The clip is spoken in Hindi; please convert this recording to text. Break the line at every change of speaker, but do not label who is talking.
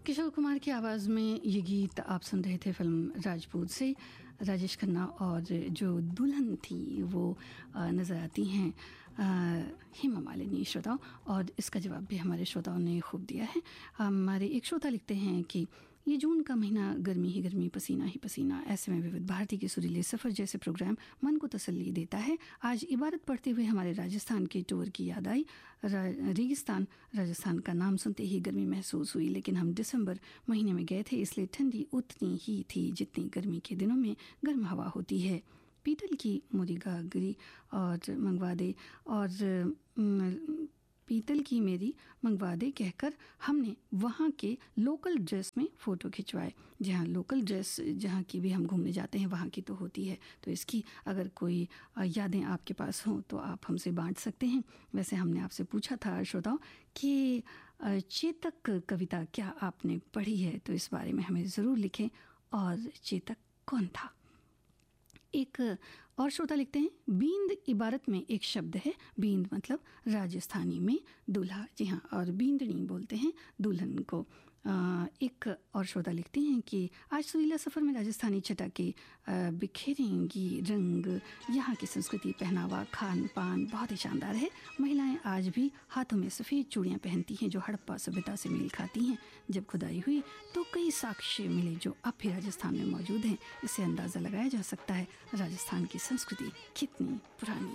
किशोर कुमार की आवाज़ में ये गीत आप सुन रहे थे फिल्म राजपूत से। राजेश खन्ना और जो दुल्हन थी वो नज़र आती हैं हेमा मालिनी श्रोताओं, और इसका जवाब भी हमारे श्रोताओं ने खूब दिया है। हमारे एक श्रोता लिखते हैं कि ये जून का महीना गर्मी ही गर्मी, पसीना ही पसीना, ऐसे में विविध भारती के सुरीले सफ़र जैसे प्रोग्राम मन को तसल्ली देता है। आज इबारत पढ़ते हुए हमारे राजस्थान के टूर की याद आई। रेगिस्तान राजस्थान का नाम सुनते ही गर्मी महसूस हुई, लेकिन हम दिसंबर महीने में गए थे, इसलिए ठंडी उतनी ही थी जितनी गर्मी के दिनों में गर्म हवा होती है। पीतल की मुरीगागरी और मंगवा दे, और पीतल की मेरी मंगवा दे कहकर हमने वहाँ के लोकल ड्रेस में फ़ोटो खिंचवाए। जहाँ लोकल ड्रेस जहाँ की भी हम घूमने जाते हैं वहाँ की तो होती है, तो इसकी अगर कोई यादें आपके पास हों तो आप हमसे बांट सकते हैं। वैसे हमने आपसे पूछा था श्रोताओं कि चेतक कविता क्या आपने पढ़ी है, तो इस बारे में हमें ज़रूर लिखें, और चेतक कौन था। एक और श्रोता लिखते हैं, बींद इबारत में एक शब्द है। बींद मतलब राजस्थानी में दूल्हा, जी हाँ, और बींदनी बोलते हैं दुल्हन को। एक और श्रोता लिखते हैं कि आज सुरीला सफ़र में राजस्थानी छटा के बिखेरेंगी रंग। यहाँ की संस्कृति, पहनावा, खान पान बहुत ही शानदार है। महिलाएं आज भी हाथों में सफ़ेद चूड़ियाँ पहनती हैं जो हड़प्पा सभ्यता से मेल खाती हैं। जब खुदाई हुई तो कई साक्ष्य मिले जो अब भी राजस्थान में मौजूद हैं। इससे अंदाज़ा लगाया जा सकता है राजस्थान की संस्कृति कितनी पुरानी